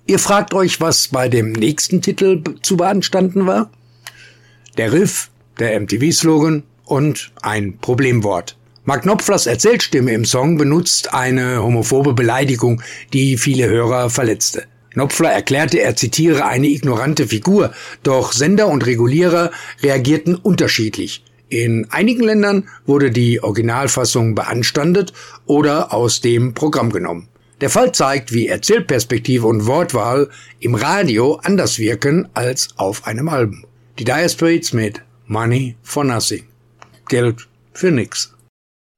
Ihr fragt euch, was bei dem nächsten Titel zu beanstanden war? Der Riff, der MTV-Slogan und ein Problemwort. Mark Knopflers Erzählstimme im Song benutzt eine homophobe Beleidigung, die viele Hörer verletzte. Knopfler erklärte, er zitiere eine ignorante Figur, doch Sender und Regulierer reagierten unterschiedlich. In einigen Ländern wurde die Originalfassung beanstandet oder aus dem Programm genommen. Der Fall zeigt, wie Erzählperspektive und Wortwahl im Radio anders wirken als auf einem Album. Die Dire Straits mit Money for Nothing. Geld für nix.